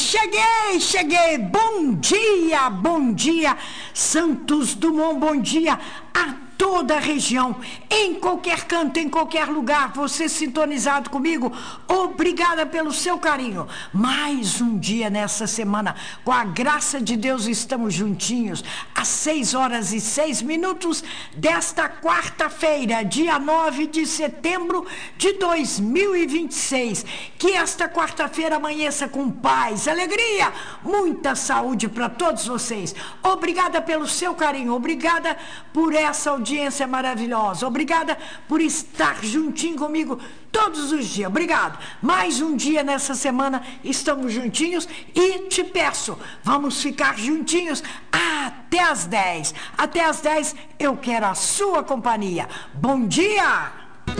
Cheguei. Bom dia, Santos Dumont, bom dia a toda a região, em qualquer canto, em qualquer lugar, você sintonizado comigo, obrigada pelo seu carinho. Mais um dia nessa semana, com a graça de Deus, estamos juntinhos, às 6h06 desta quarta-feira, dia 9 de setembro de 2026. Que esta quarta-feira amanheça com paz, alegria, muita saúde para todos vocês. Obrigada pelo seu carinho, obrigada por essa audiência maravilhosa, obrigada por estar juntinho comigo todos os dias, obrigado. Mais um dia nessa semana, estamos juntinhos e te peço, vamos ficar juntinhos até às 10. Até às 10 eu quero a sua companhia. Bom dia!